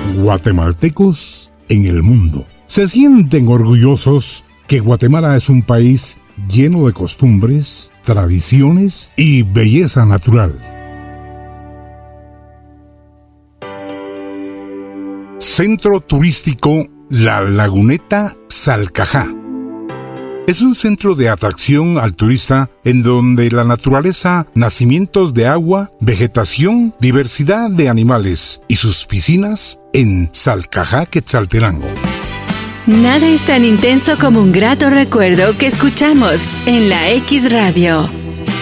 Guatemaltecos en el mundo se sienten orgullosos que Guatemala es un país lleno de costumbres, tradiciones y belleza natural. Centro Turístico La Laguneta Salcajá. Es un centro de atracción al turista en donde la naturaleza, nacimientos de agua, vegetación, diversidad de animales y sus piscinas en Salcajá, Quetzaltenango. Nada es tan intenso como un grato recuerdo que escuchamos en la X Radio.